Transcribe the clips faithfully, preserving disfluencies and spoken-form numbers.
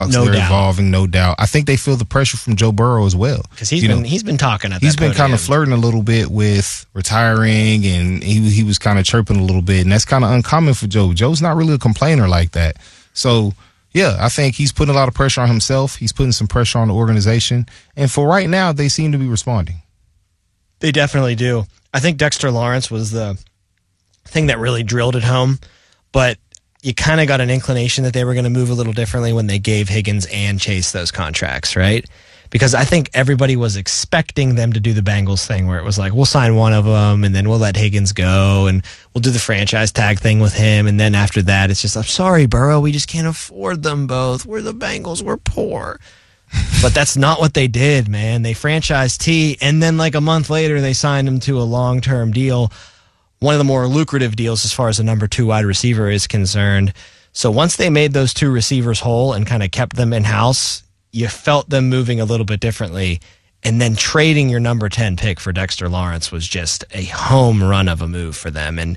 No They're doubt. evolving, no doubt. I think they feel the pressure from Joe Burrow as well. Because he's You been know, he's been talking at He's that been podium. kind of flirting a little bit with retiring, and he he was kind of chirping a little bit, and that's kind of uncommon for Joe. Joe's not really a complainer like that. So, yeah, I think he's putting a lot of pressure on himself. He's putting some pressure on the organization. And for right now, they seem to be responding. They definitely do. I think Dexter Lawrence was the thing that really drilled it home, but you kind of got an inclination that they were going to move a little differently when they gave Higgins and Chase those contracts, right? Because I think everybody was expecting them to do the Bengals thing where it was like, we'll sign one of them and then we'll let Higgins go and we'll do the franchise tag thing with him. And then after that, it's just, I'm sorry, Burrow, we just can't afford them both. We're the Bengals. We're poor. But that's not what they did, man. They franchised T, and then like a month later, they signed him to a long-term deal, one of the more lucrative deals as far as a number two wide receiver is concerned. So once they made those two receivers whole and kind of kept them in-house, you felt them moving a little bit differently. And then trading your number ten pick for Dexter Lawrence was just a home run of a move for them. And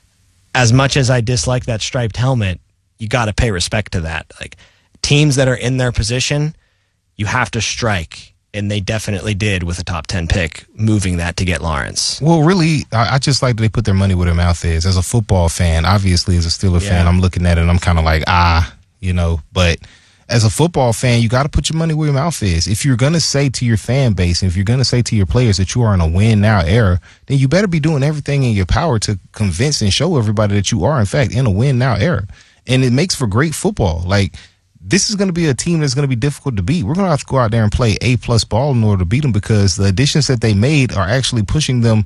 as much as I dislike that striped helmet, you got to pay respect to that. Like, teams that are in their position, you have to strike. And they definitely did with a top ten pick, moving that to get Lawrence. Well, really, I, I just like that they put their money where their mouth is. As a football fan, obviously, as a Steeler Yeah. fan, I'm looking at it and I'm kind of like, ah, you know. But as a football fan, you got to put your money where your mouth is. If you're going to say to your fan base, and if you're going to say to your players that you are in a win-now era, then you better be doing everything in your power to convince and show everybody that you are, in fact, in a win-now era. And it makes for great football. Like, this is going to be a team that's going to be difficult to beat. We're going to have to go out there and play A-plus ball in order to beat them because the additions that they made are actually pushing them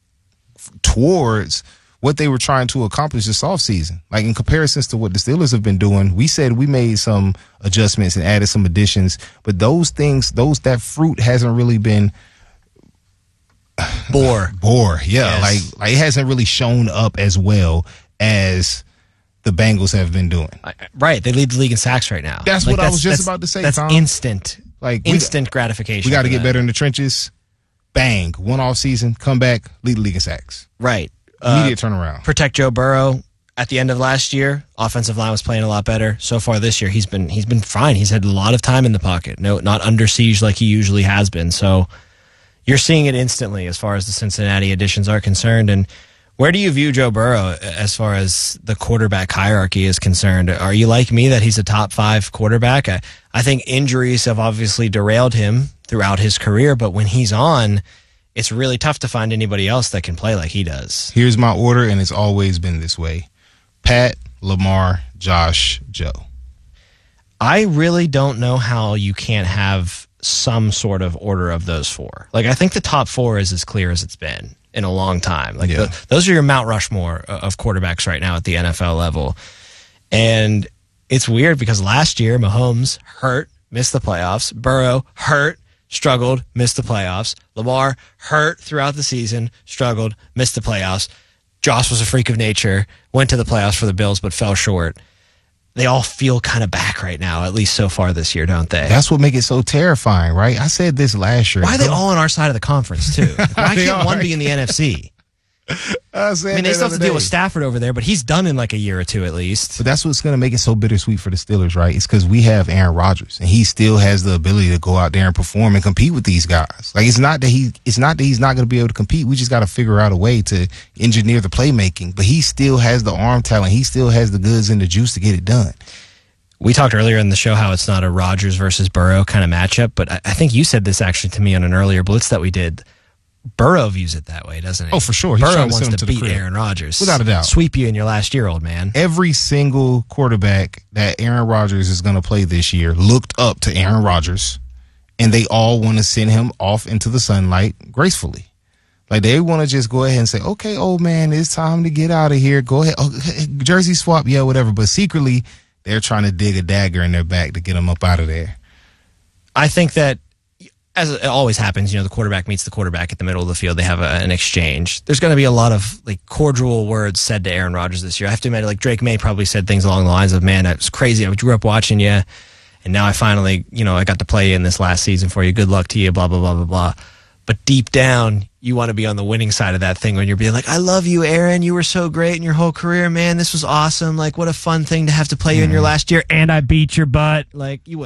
f- towards what they were trying to accomplish this offseason. Like, in comparisons to what the Steelers have been doing, we said we made some adjustments and added some additions, but those things, those that fruit hasn't really been Bore. bore. Yeah, Yes. like, like it hasn't really shown up as well as the Bengals have been doing. I- Right. They lead the league in sacks right now. That's Like, what I was just that's- about to say, That's Tom. instant. Like, we- instant gratification. We got to for get them. better in the trenches. Bang. One off season, come back, lead the league in sacks. Right. Uh, Immediate turnaround. protect Joe Burrow. At the end of last year, offensive line was playing a lot better. So far this year, he's been he's been fine. He's had a lot of time in the pocket. No, not under siege like he usually has been. So you're seeing it instantly as far as the Cincinnati additions are concerned. And where do you view Joe Burrow as far as the quarterback hierarchy is concerned? Are you like me that he's a top five quarterback? I, I think injuries have obviously derailed him throughout his career, but when he's on, it's really tough to find anybody else that can play like he does. Here's my order, and it's always been this way. Pat, Lamar, Josh, Joe. I really don't know how you can't have some sort of order of those four. Like, I think the top four is as clear as it's been in a long time. Like, Yeah. the, those are your Mount Rushmore of quarterbacks right now at the N F L level. And it's weird because last year, Mahomes hurt, missed the playoffs. Burrow hurt, struggled, missed the playoffs. Lamar hurt throughout the season, struggled, missed the playoffs. Josh was a freak of nature, went to the playoffs for the Bills, but fell short. They all feel kind of back right now, at least so far this year, don't they? That's what makes it so terrifying, right? I said this last year. Why are they all on our side of the conference, too? Like, why They can't are. one be in the N F C? I, said I mean, they that still have to the deal other with day. Stafford over there, but he's done in like a year or two at least. But that's what's going to make it so bittersweet for the Steelers, right? It's because we have Aaron Rodgers, and he still has the ability to go out there and perform and compete with these guys. Like, it's not that he, it's not that he's not going to be able to compete. We just got to figure out a way to engineer the playmaking. But he still has the arm talent. He still has the goods and the juice to get it done. We talked earlier in the show how it's not a Rodgers versus Burrow kind of matchup, but I, I think you said this actually to me on an earlier blitz that we did. Burrow views it that way, doesn't he? Oh, for sure. He's Burrow trying to wants send him to, to the beat crib. Aaron Rodgers. Without a doubt. Sweep you in your last year, old man. Every single quarterback that Aaron Rodgers is going to play this year looked up to Aaron Rodgers, and they all want to send him off into the sunlight gracefully. Like, they want to just go ahead and say, okay, old man, it's time to get out of here. Go ahead. Oh, jersey swap, yeah, whatever. But secretly, they're trying to dig a dagger in their back to get him up out of there. I think that, as it always happens, you know, the quarterback meets the quarterback at the middle of the field. They have a, an exchange. There's going to be a lot of like cordial words said to Aaron Rodgers this year. I have to admit, like Drake May probably said things along the lines of, "Man, it was crazy. I grew up watching you, and now I finally, you know, I got to play in this last season for you. Good luck to you." Blah blah blah blah blah. but deep down, you want to be on the winning side of that thing when you're being like, I love you, Aaron. You were so great in your whole career, man. This was awesome. Like, what a fun thing to have to play you in your last year. And I beat your butt. Like, you